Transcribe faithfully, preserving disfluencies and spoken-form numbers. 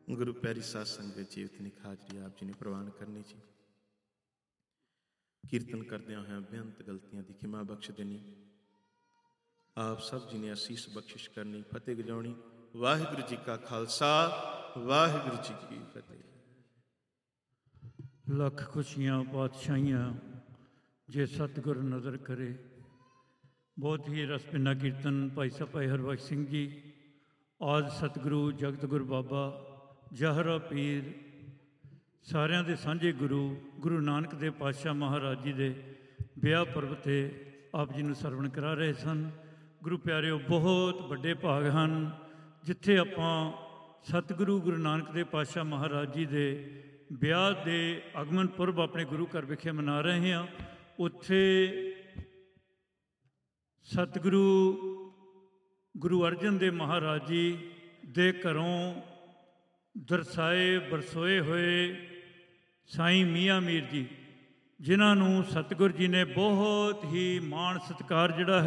ਗੁਰੂ ਪਿਆਰੀ ਸਾਧ ਸੰਗਤ ਜੀ ਉਤਨੀ ਹਾਜ਼ਰੀ ਆਪ ਜੀ ਨੇ ਪ੍ਰਵਾਨ ਕਰਨੀ ਜੀ। ਕੀਰਤਨ ਕਰਦਿਆਂ ਹੋਇਆਂ ਬੇਅੰਤ ਗਲਤੀਆਂ ਦੀ ਖਿਮਾ ਬਖਸ਼ ਦੇਣੀ। ਆਪ ਸਭ ਜੀ ਨੇ ਅਸੀਸ ਬਖਸ਼ਿਸ਼ ਕਰਨੀ। ਫਤਿਹ ਗਜਾਉਣੀ। ਵਾਹਿਗੁਰੂ ਜੀ ਕਾ ਖਾਲਸਾ, ਵਾਹਿਗੁਰੂ ਜੀ ਕੀ ਫਤਿਹ। ਲੱਖ ਖੁਸ਼ੀਆਂ ਪਾਤਸ਼ਾਹੀਆਂ ਜੇ ਸਤਿਗੁਰ ਨਜ਼ਰ ਕਰੇ। ਬਹੁਤ ਹੀ ਰਸ ਭਿੰਨਾ ਕੀਰਤਨ ਭਾਈ ਸਾਹਿਬ ਭਾਈ ਹਰਬਖਸ਼ ਸਿੰਘ ਜੀ, ਆਦਿ ਸਤਿਗੁਰੂ ਜਗਤ ਗੁਰੂ ਬਾਬਾ ਜਹਰਾ ਪੀਰ, ਸਾਰਿਆਂ ਦੇ ਸਾਂਝੇ ਗੁਰੂ ਗੁਰੂ ਨਾਨਕ ਦੇਵ ਪਾਤਸ਼ਾਹ ਮਹਾਰਾਜ ਜੀ ਦੇ ਵਿਆਹ ਪੁਰਬ 'ਤੇ ਆਪ ਜੀ ਨੂੰ ਸਰਵਣ ਕਰਾ ਰਹੇ ਸਨ। ਗੁਰੂ ਪਿਆਰਿਓ, ਬਹੁਤ ਵੱਡੇ ਭਾਗ ਹਨ ਜਿੱਥੇ ਆਪਾਂ ਸਤਿਗੁਰੂ ਗੁਰੂ ਨਾਨਕ ਦੇਵ ਪਾਤਸ਼ਾਹ ਮਹਾਰਾਜ ਜੀ ਦੇ ਵਿਆਹ ਦੇ ਆਗਮਨ ਪੁਰਬ ਆਪਣੇ ਗੁਰੂ ਘਰ ਵਿਖੇ ਮਨਾ ਰਹੇ ਹਾਂ। ਉੱਥੇ ਸਤਿਗੁਰੂ ਗੁਰੂ ਅਰਜਨ ਦੇਵ ਮਹਾਰਾਜ ਜੀ ਦੇ ਘਰੋਂ ਦਰਸਾਏ ਬਰਸੋਏ ਹੋਏ ਸਾਈਂ ਮੀਆਂ ਮੀਰ ਜੀ, ਜਿਨ੍ਹਾਂ ਨੂੰ ਸਤਿਗੁਰੂ ਜੀ ਨੇ ਬਹੁਤ ਹੀ ਮਾਣ ਸਤਿਕਾਰ ਜਿਹੜਾ